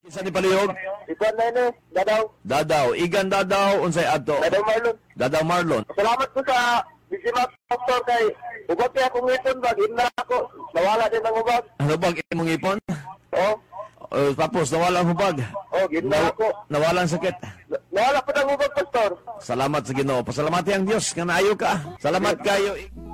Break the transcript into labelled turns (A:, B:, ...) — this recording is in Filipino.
A: Isa ni palihog?
B: Ikuan na yun Dadaw.
A: Dadaw. Igan Dadaw, unsay ato?
B: Dadaw Marlon.
A: Dadaw Marlon.
B: Salamat po sa bisimat doktor kay ubag kaya akong ngipon ba, gina ako. Nawala din ang ubag.
A: Ano bang imong ipon?
B: Oh,
A: Tapos nawala ang hubag.
B: gina ako.
A: Nawala ang sakit.
B: Nawala po ng ubag, pastor.
A: Salamat sa Ginoo. Pasalamati ang Dios nga naayo ka. Salamat kayo.